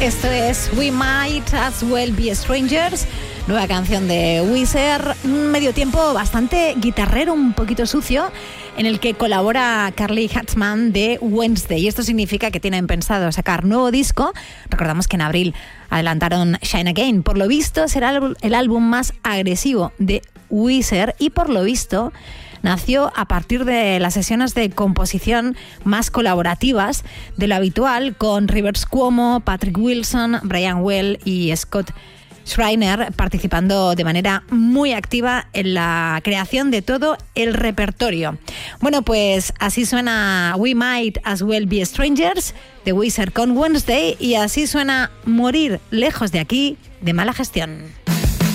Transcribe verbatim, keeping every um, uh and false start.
Esto es We Might As Well Be Strangers, nueva canción de Weezer, un medio tiempo bastante guitarrero, un poquito sucio, en el que colabora Carly Hatzman de Wednesday. Y esto significa que tienen pensado sacar nuevo disco. Recordamos que en abril adelantaron Shine Again. Por lo visto será el álbum más agresivo de Weezer y por lo visto nació a partir de las sesiones de composición más colaborativas de lo habitual, con Rivers Cuomo, Patrick Wilson, Brian Well y Scott Schreiner participando de manera muy activa en la creación de todo el repertorio. Bueno, pues así suena We Might As Well Be Strangers de Weezer con Wednesday, y así suena Morir lejos de aquí de Mala Gestión.